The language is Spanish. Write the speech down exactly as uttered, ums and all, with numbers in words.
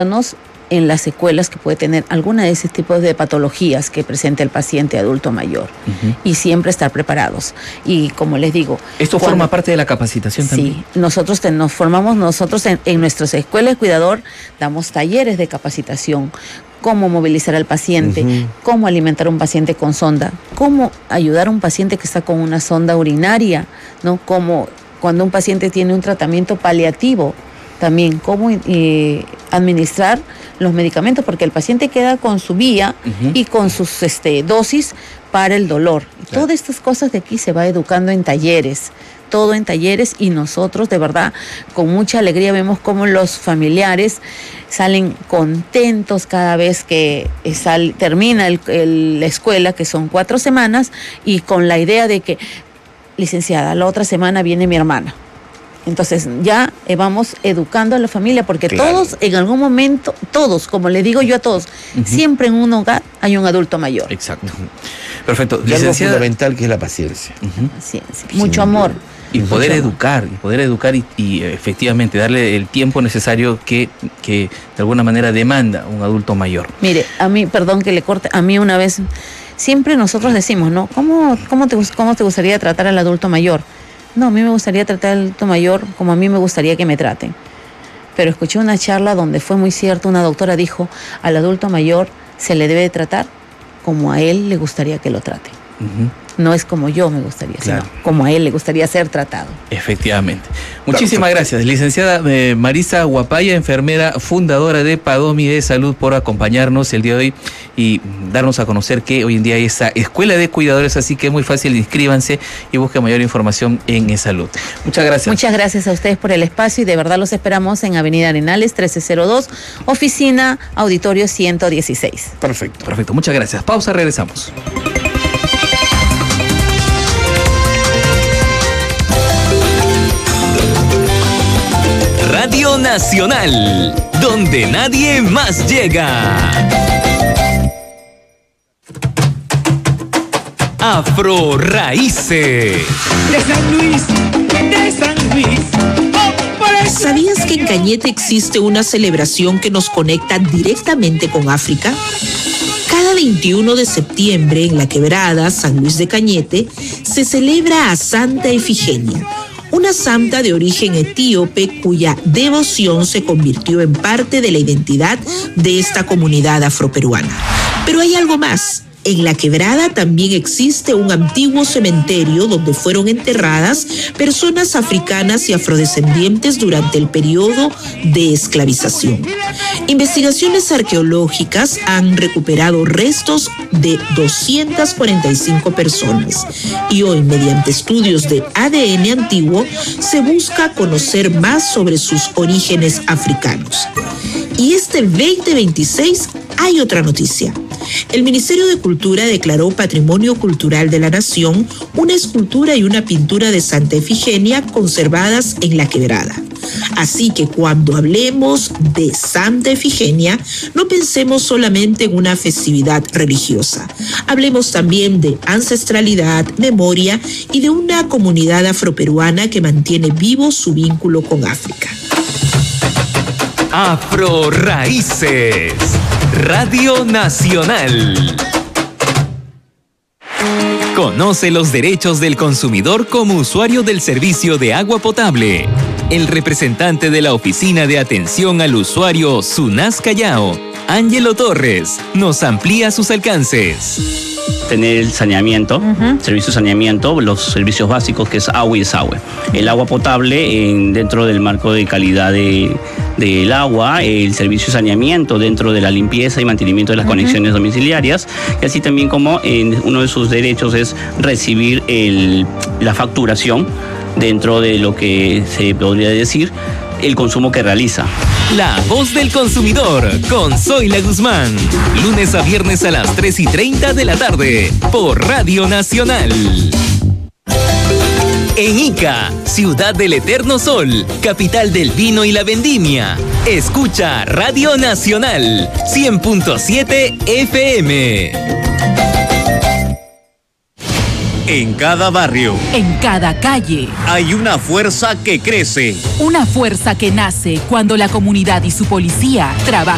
en las secuelas que puede tener alguna de ese tipo de patologías que presenta el paciente adulto mayor. Uh-huh. Y siempre estar preparados. Y como les digo... ¿Esto cuando, forma parte de la capacitación también? Sí, nosotros te, nos formamos, nosotros en, en nuestras escuelas de cuidador damos talleres de capacitación, cómo movilizar al paciente, uh-huh. cómo alimentar a un paciente con sonda, cómo ayudar a un paciente que está con una sonda urinaria, ¿no? Cómo cuando un paciente tiene un tratamiento paliativo, también cómo eh, administrar los medicamentos, porque el paciente queda con su vía uh-huh. y con sus este, dosis para el dolor. Claro. Todas estas cosas de aquí se va educando en talleres, todo en talleres, y nosotros de verdad con mucha alegría vemos cómo los familiares salen contentos cada vez que sal, termina el, el, la escuela, que son cuatro semanas, y con la idea de que, licenciada, la otra semana viene mi hermana. Entonces ya eh, vamos educando a la familia, porque claro. todos en algún momento, todos, como le digo yo a todos, uh-huh. siempre en un hogar hay un adulto mayor. Exacto. Uh-huh. Perfecto. Y algo fundamental que es la paciencia. Uh-huh. Paciencia. Mucho amor. Y poder educar, y poder educar y, y efectivamente darle el tiempo necesario que, que de alguna manera demanda un adulto mayor. Mire, a mí, perdón que le corte, a mí una vez, siempre nosotros decimos, ¿no? ¿Cómo, cómo, te, cómo te gustaría tratar al adulto mayor? No, a mí me gustaría tratar al adulto mayor como a mí me gustaría que me traten. Pero escuché una charla donde fue muy cierto, una doctora dijo, al adulto mayor se le debe tratar como a él le gustaría que lo traten. Uh-huh. No es como yo me gustaría, claro. sino como a él le gustaría ser tratado. Efectivamente. Muchísimas claro. gracias, licenciada eh, Marisa Guapaya, enfermera fundadora de Padomi de Salud, por acompañarnos el día de hoy y darnos a conocer que hoy en día hay esa escuela de cuidadores, así que es muy fácil, inscríbanse y busquen mayor información en eSalud. Muchas gracias. Muchas gracias a ustedes por el espacio y de verdad los esperamos en Avenida Arenales trece cero dos, oficina Auditorio ciento dieciséis. Perfecto. Perfecto, muchas gracias. Pausa, regresamos. Radio Nacional, donde nadie más llega. Afro Raíces. De San Luis, de San Luis. Oh, ¿Sabías que en Cañete existe una celebración que nos conecta directamente con África? Cada veintiuno de septiembre en La Quebrada, San Luis de Cañete, se celebra a Santa Efigenia, una santa de origen etíope cuya devoción se convirtió en parte de la identidad de esta comunidad afroperuana. Pero hay algo más. En La Quebrada también existe un antiguo cementerio donde fueron enterradas personas africanas y afrodescendientes durante el periodo de esclavización. Investigaciones arqueológicas han recuperado restos de doscientas cuarenta y cinco personas y hoy, mediante estudios de A D N antiguo, se busca conocer más sobre sus orígenes africanos. Y este veinte veintiséis hay otra noticia. El Ministerio de Cultura declaró Patrimonio Cultural de la Nación una escultura y una pintura de Santa Efigenia conservadas en La Quebrada. Así que cuando hablemos de Santa Efigenia, no pensemos solamente en una festividad religiosa. Hablemos también de ancestralidad, memoria y de una comunidad afroperuana que mantiene vivo su vínculo con África. Afro Raíces, Radio Nacional. Conoce los derechos del consumidor como usuario del servicio de agua potable. El representante de la Oficina de Atención al Usuario SUNAS Callao, Ángelo Torres, nos amplía sus alcances. Tener el saneamiento, uh-huh. servicio de saneamiento, los servicios básicos que es agua y desagüe. El agua potable en, dentro del marco de calidad de, del agua, el servicio de saneamiento dentro de la limpieza y mantenimiento de las uh-huh. conexiones domiciliarias, y así también como en uno de sus derechos es recibir el, la facturación dentro de lo que se podría decir el consumo que realiza. La voz del consumidor con Zoila Guzmán. Lunes a viernes a las tres y treinta de la tarde por Radio Nacional. En Ica, ciudad del eterno sol, capital del vino y la vendimia. Escucha Radio Nacional cien punto siete F M. En cada barrio, en cada calle, hay una fuerza que crece. Una fuerza que nace cuando la comunidad y su policía trabajan